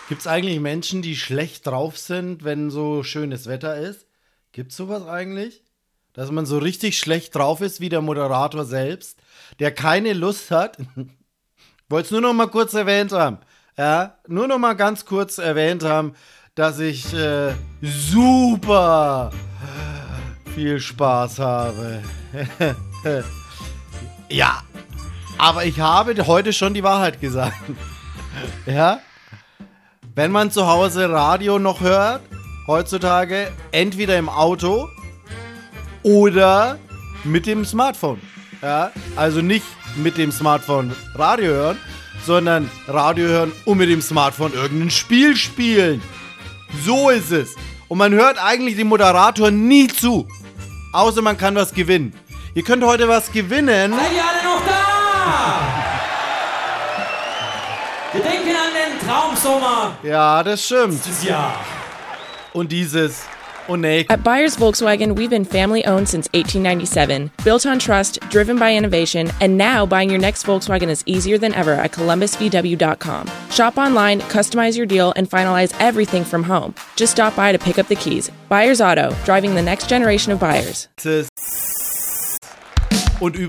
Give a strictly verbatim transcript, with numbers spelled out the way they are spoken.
Gibt es eigentlich Menschen, die schlecht drauf sind, wenn so schönes Wetter ist? Gibt es sowas eigentlich? Dass man so richtig schlecht drauf ist, wie der Moderator selbst, der keine Lust hat. Wollte es nur noch mal kurz erwähnt haben. Ja, nur noch mal ganz kurz erwähnt haben, dass ich äh, super viel Spaß habe. Ja, aber ich habe heute schon die Wahrheit gesagt. Ja, wenn man zu Hause Radio noch hört, heutzutage entweder im Auto oder mit dem Smartphone. Ja, also nicht mit dem Smartphone Radio hören, sondern Radio hören und mit dem Smartphone irgendein Spiel spielen. So ist es. Und man hört eigentlich dem Moderator nie zu. Außer man kann was gewinnen. Ihr könnt heute was gewinnen. Seid ihr alle noch da? Wir denken an den Traumsommer. Ja, das stimmt. Dieses Jahr. Und dieses. Oh nee. At Buyers Volkswagen, we've been family-owned since eighteen ninety-seven, built on trust, driven by innovation, and now buying your next Volkswagen is easier than ever at columbus v w dot com. Shop online, customize your deal, and finalize everything from home. Just stop by to pick up the keys. Buyers Auto, driving the next generation of buyers. Und